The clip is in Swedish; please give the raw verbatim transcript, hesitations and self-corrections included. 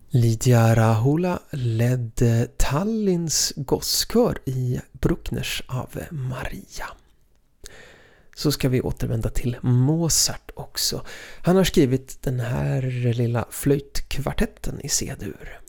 Lydia Rahula ledde Tallinns gosskör i Bruckners av Maria. Så ska vi återvända till Mozart också. Han har skrivit den här lilla flöjtkvartetten i C-dur.